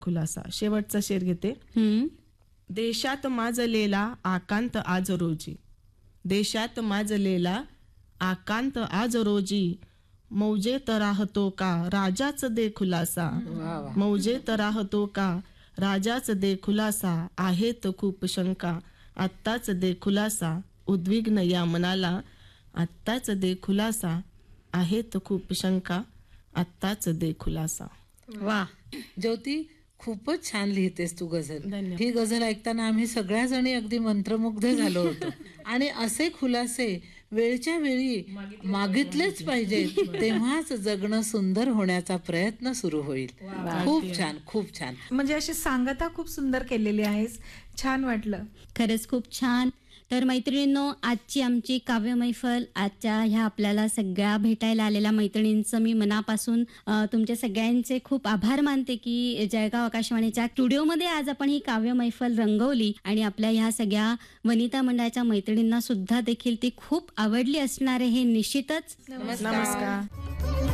खुलासा. शेवटचा शेर घेते. देशात माजलेला आकांत आज रोजी, देशात माजलेला आकांत आज रोजी, मौजेत राहतो का राजाच दे खुलासा, मौजेत राहतो का राजाच दे खुलासा, आहेत खूप शंका आत्ताच दे खुलासा, उद्विग्न या मनाला आत्ताच दे खुलासा, आहेत खूप शंका आत्ताच दे खुलासा. वा ज्योती, खूपच छान लिहितेस तू गझल. धन्यवाद. ही गझल ऐकताना आम्ही सगळ्या जणी अगदी मंत्रमुग्ध झालो होतो. आणि असे खुलासे वेळच्या वेळी मागितलेच पाहिजेत, तेव्हाच जगणं सुंदर होण्याचा प्रयत्न सुरू होईल. खूप छान, खूप छान. म्हणजे अशी सांगता खूप सुंदर केलेली आहेस. छान वाटलं. खरंच खूप छान. तर मैत्रिणींनो, आजची आमची काव्य मैफल, आजच्या ह्या आपल्याला सगळ्या भेटायला आलेल्या मैत्रिणींचं मी मनापासून तुमच्या सगळ्यांचे खूप आभार मानते की जळगाव आकाशवाणीच्या स्टुडिओमध्ये आज आपण ही काव्य मैफल रंगवली आणि आपल्या ह्या सगळ्या वनिता मंडळाच्या मैत्रिणींना सुद्धा देखील ती खूप आवडली असणार आहे हे निश्चितच. नमस्कार.